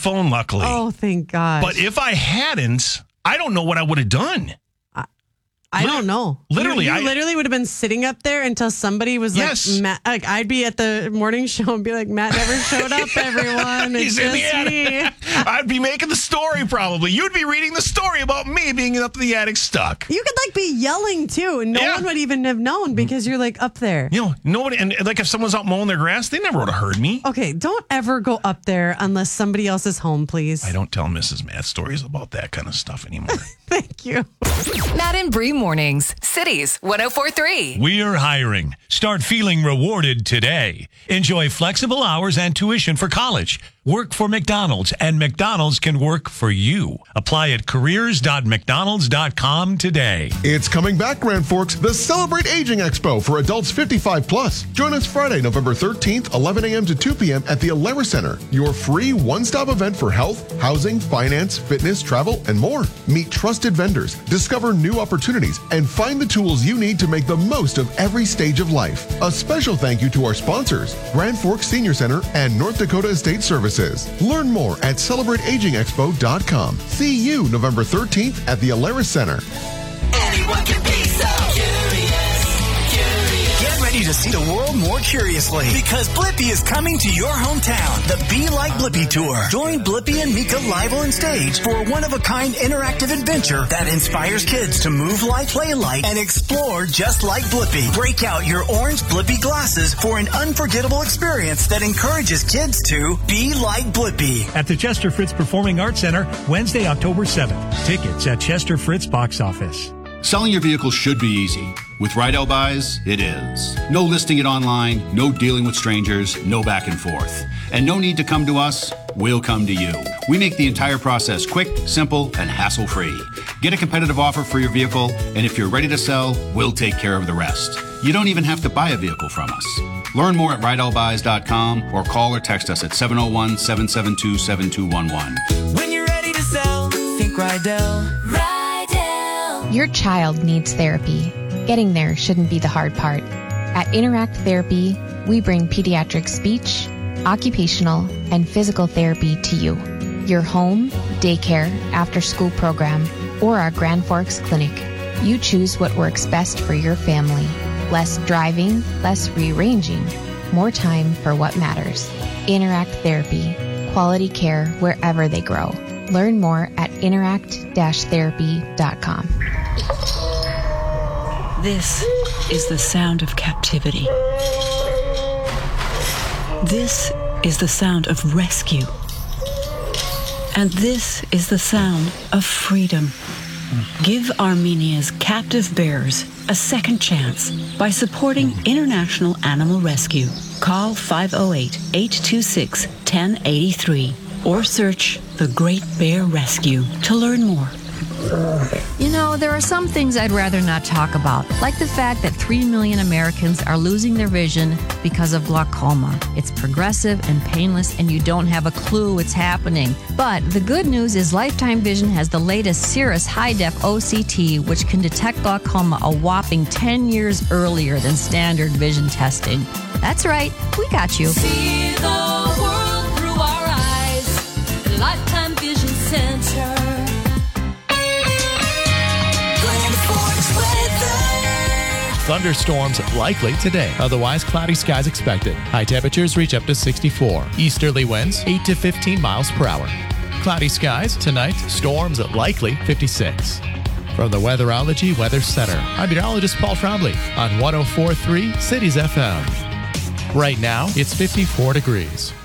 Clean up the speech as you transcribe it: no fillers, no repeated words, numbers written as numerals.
phone, luckily. Oh, thank God. But if I hadn't, I don't know what I would have done. I don't know. Literally, you literally would have been sitting up there until somebody was like, Matt, like, I'd be at the morning show and be like, Matt never showed up, everyone. It's He's in the just me. I'd be making the story probably. You'd be reading the story about me being up in the attic stuck. You could like be yelling too, and no one would even have known because you're like up there. You know, nobody, and like if someone's out mowing their grass, they never would have heard me. Okay, don't ever go up there unless somebody else is home, please. I don't tell Mrs. Matt stories about that kind of stuff anymore. Thank you. Matt and Bree Mornings, Cities 104.3. We're hiring. Start feeling rewarded today. Enjoy flexible hours and tuition for college. Work for McDonald's, and McDonald's can work for you. Apply at careers.mcdonalds.com today. It's coming back, Grand Forks, the Celebrate Aging Expo for adults 55 plus. Join us Friday, November 13th, 11 a.m. to 2 p.m. at the Alara Center, your free one-stop event for health, housing, finance, fitness, travel, and more. Meet trusted vendors, discover new opportunities, and find the tools you need to make the most of every stage of life. A special thank you to our sponsors, Grand Forks Senior Center and North Dakota Estate Services. Learn more at celebrateagingexpo.com. See you November 13th at the Alara Center. Anyone can be so curious. Get ready to see the world more curiously because Blippi is coming to your hometown. The Be Like Blippi Tour. Join Blippi and Mika live on stage for a one-of-a-kind interactive adventure that inspires kids to move like, play like, and explore just like Blippi. Break out your orange Blippi glasses for an unforgettable experience that encourages kids to be like Blippi. At the Chester Fritz Performing Arts Center, Wednesday, October 7th. Tickets at Chester Fritz box office. Selling your vehicle should be easy. With Rydell Buys, it is. No listing it online, no dealing with strangers, no back and forth. And no need to come to us, we'll come to you. We make the entire process quick, simple, and hassle-free. Get a competitive offer for your vehicle, and if you're ready to sell, we'll take care of the rest. You don't even have to buy a vehicle from us. Learn more at rydellbuys.com or call or text us at 701-772-7211. When you're ready to sell, think Rydell. Your child needs therapy. Getting there shouldn't be the hard part. At Interact Therapy, we bring pediatric speech, occupational, and physical therapy to you. Your home, daycare, after-school program, or our Grand Forks clinic. You choose what works best for your family. Less driving, less rearranging, more time for what matters. Interact Therapy. Quality care wherever they grow. Learn more at interact-therapy.com. This is the sound of captivity. This is the sound of rescue. And this is the sound of freedom. Give Armenia's captive bears a second chance by supporting International Animal Rescue. Call 508-826-1083 or search The Great Bear Rescue to learn more. You know, there are some things I'd rather not talk about, like the fact that 3 million Americans are losing their vision because of glaucoma. It's progressive and painless, and you don't have a clue it's happening. But the good news is Lifetime Vision has the latest Cirrus High-Def OCT, which can detect glaucoma a whopping 10 years earlier than standard vision testing. That's right, we got you. See the world through our eyes. Lifetime Vision Center. Thunderstorms likely today. Otherwise, cloudy skies expected. High temperatures reach up to 64. Easterly winds 8 to 15 miles per hour. Cloudy skies tonight. Storms likely 56. From the Weatherology Weather Center, I'm meteorologist Paul Trombley on 104.3 Cities FM. Right now, it's 54 degrees.